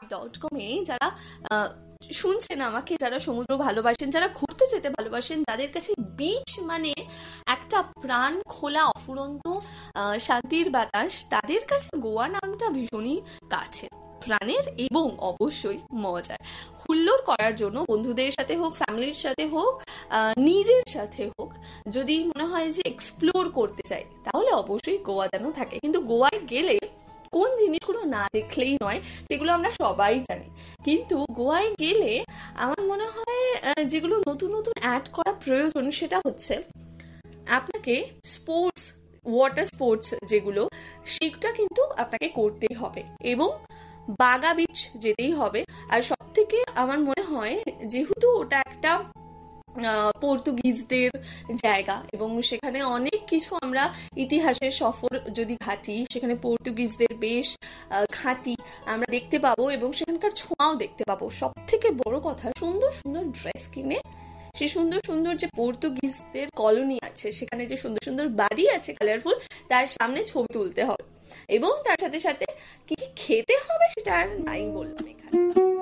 travel.com যারা শুনছেন আমাকে, যারা সমুদ্র ভালোবাসেন, যারা ঘুরতে যেতে ভালোবাসেন, তাদের কাছে বিচ মানে একটা প্রাণ খোলা অফুরন্ত শান্তির বাতাস। তাদের কাছে গোয়া নামটা ভীষণই কাছে প্রাণের এবং অবশ্যই মজার। হুল্লোড় করার জন্য বন্ধুদের সাথে হোক, ফ্যামিলির সাথে হোক, নিজের সাথে হোক, যদি মনে হয় যে এক্সপ্লোর করতে চাই, তাহলে অবশ্যই গোয়া যেন থাকে। কিন্তু গোয়ায় গেলে কোন জিনিসগুলো না দেখলেই নয়, সেগুলো আমরা সবাই জানি। কিন্তু গোয়ায় গেলে আমার মনে হয় যেগুলো নতুন নতুন অ্যাড করা প্রয়োজন, সেটা হচ্ছে আপনাকে স্পোর্টস, ওয়াটার স্পোর্টস যেগুলো, সেটা কিন্তু আপনাকে করতেই হবে এবং বাগা বিচ যেতেই হবে। আর সব থেকে আমার মনে হয়, যেহেতু ওটা একটা পর্তুগিজদের জায়গা এবং সেখানে অনেক কিছু আমরা ইতিহাসের সফর যদি ঘাঁটি, সেখানে পর্তুগিজদের বেশ ঘাঁটি আমরা দেখতে পাবো এবং সেখানকার ছোঁয়াও দেখতে পাবো। সব থেকে বড় কথা, সুন্দর সুন্দর ড্রেস কিনে সে সুন্দর সুন্দর যে পর্তুগিজদের কলোনি আছে, সেখানে যে সুন্দর সুন্দর বাড়ি আছে কালারফুল, তার সামনে ছবি তুলতে হবে এবং তার সাথে সাথে কি কি খেতে হবে সেটা আর নাই বললাম এখানে।